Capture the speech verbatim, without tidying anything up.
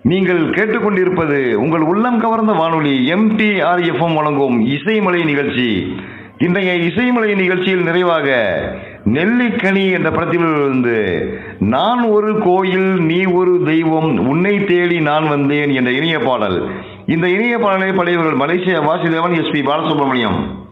நீங்கள் கேட்டுக்கொண்டிருப்பது உங்கள் உள்ளம் கவர்ந்த வானொலி எம்டிஆர்எஃப்எம் வழங்கும் இசைமலை நிகழ்ச்சி. இன்றைய இசைமலை நிகழ்ச்சியில் நிறைவாக நெல்லிக்கனி என்ற படத்திலிருந்து நான் ஒரு கோயில் நீ ஒரு தெய்வம் உன்னை தேடி நான் வந்தேன் என்ற இனிய பாடல். இந்த இனிய பாடலை பாடியவர்கள் Malaysia Vasudevan, S B Balasubramaniam.